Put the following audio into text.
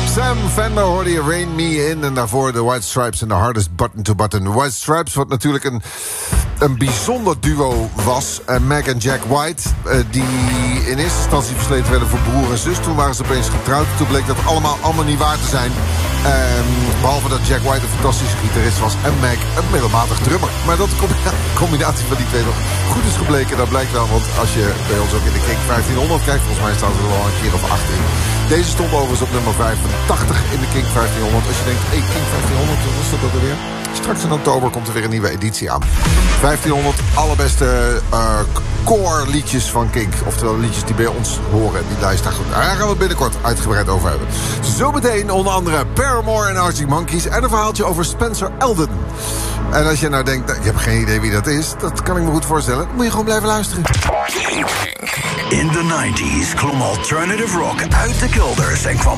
Sam Fender hoorde je Rain Me In. En daarvoor de White Stripes en The Hardest Button to Button. De White Stripes, wat natuurlijk een bijzonder duo was. Meg en Jack White, die in eerste instantie versleten werden voor broer en zus. Toen waren ze opeens getrouwd. Toen bleek dat allemaal niet waar te zijn. Behalve dat Jack White een fantastische gitarist was en Meg een middelmatig drummer. Maar dat de combinatie van die twee nog goed is gebleken, dat blijkt wel. Want als je bij ons ook in de Kink 1500 kijkt, volgens mij staan ze er al een keer of 8 in. Deze stond overigens op nummer 85 in de Kink 1500. Als je denkt, hey, Kink 1500, wat is dat er weer? Straks in oktober komt er weer een nieuwe editie aan. 1500 allerbeste core liedjes van Kink. Oftewel liedjes die bij ons horen. Die lijst daar goed. Daar gaan we het binnenkort uitgebreid over hebben. Zometeen onder andere Paramore en Arctic Monkeys. En een verhaaltje over Spencer Elden. En als je nou denkt, ik heb geen idee wie dat is, dat kan ik me goed voorstellen. Dan moet je gewoon blijven luisteren. In de 90s klom alternative rock uit de kelders en kwam